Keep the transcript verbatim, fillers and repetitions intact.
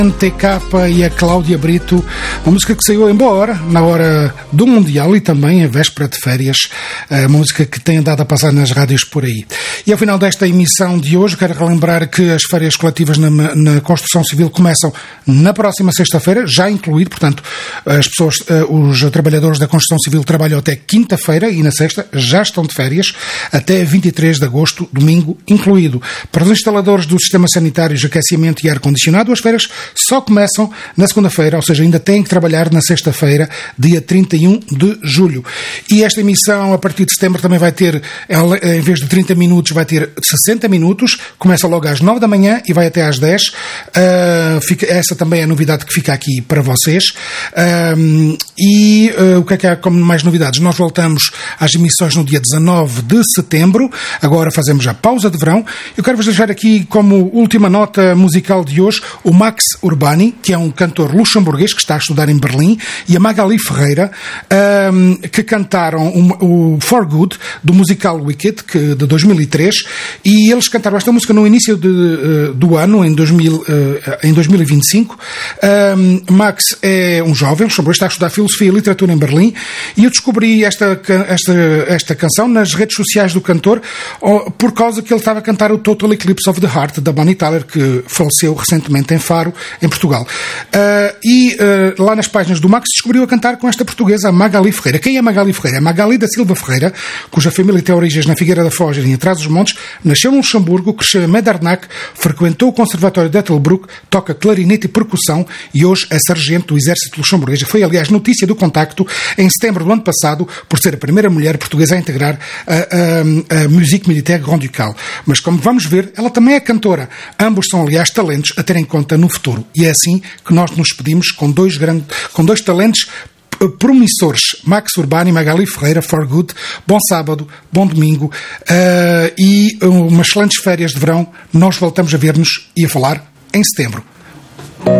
T K e a Cláudia Brito, uma música que saiu em boa hora, na hora do Mundial e também em véspera de férias, uma música que tem andado a passar nas rádios por aí. E ao final desta emissão de hoje, quero relembrar que as férias coletivas na, na construção civil começam na próxima sexta-feira, já incluído, portanto, as pessoas, os trabalhadores da construção civil trabalham até quinta-feira e na sexta já estão de férias, até vinte e três de agosto, domingo incluído. Para os instaladores dos sistemas sanitários, aquecimento e ar-condicionado, as férias só começam na segunda-feira, ou seja, ainda têm que trabalhar na sexta-feira, dia trinta e um de julho. E esta emissão, a partir de setembro, também vai ter, em vez de trinta minutos, vai ter sessenta minutos, começa logo às nove da manhã e vai até às dez. Uh, fica, essa também é a novidade que fica aqui para vocês. Uh, e uh, o que é que há como mais novidades? Nós voltamos às emissões no dia dezanove de setembro, agora fazemos a pausa de verão. Eu quero-vos deixar aqui como última nota musical de hoje o Max Urbani, que é um cantor luxemburguês que está a estudar em Berlim, e a Magali Ferreira, um, que cantaram um, o For Good, do musical Wicked, que, de dois mil e três, e eles cantaram esta música no início de, uh, do ano, em, dois mil, uh, em dois mil e vinte e cinco. Um, Max é um jovem luxemburguês, está a estudar Filosofia e Literatura em Berlim, e eu descobri esta, esta, esta canção nas redes sociais do cantor, por causa que ele estava a cantar o Total Eclipse of the Heart, da Bonnie Tyler, que faleceu recentemente em Faro, em Portugal. Uh, e uh, lá nas páginas do Max descobriu a cantar com esta portuguesa, a Magali Ferreira. Quem é Magali Ferreira? É Magali da Silva Ferreira, cuja família tem origens na Figueira da Foz e em Trás-os-Montes, nasceu no Luxemburgo, cresceu em Medernach, frequentou o Conservatório de Ettelbruck, toca clarinete e percussão e hoje é sargento do Exército Luxemburguês. Foi, aliás, notícia do Contacto em setembro do ano passado, por ser a primeira mulher portuguesa a integrar a, a, a Musique Militaire Grand Ducal. Mas, como vamos ver, ela também é cantora. Ambos são, aliás, talentos a ter em conta no futuro. E é assim que nós nos despedimos com dois, grandes, com dois talentos promissores, Max Urbani e Magali Ferreira, For Good. Bom sábado, bom domingo uh, e umas excelentes férias de verão. Nós voltamos a ver-nos e a falar em setembro.